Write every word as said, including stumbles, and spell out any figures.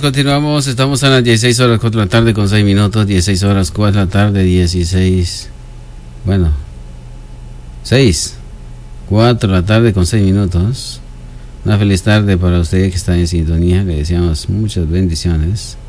continuamos. Estamos a las dieciséis horas cuatro de la tarde con seis minutos. dieciséis horas cuatro de la tarde, dieciséis. Bueno, seis. cuatro de la tarde con seis minutos. Una feliz tarde para usted que está en sintonía. Le deseamos muchas bendiciones.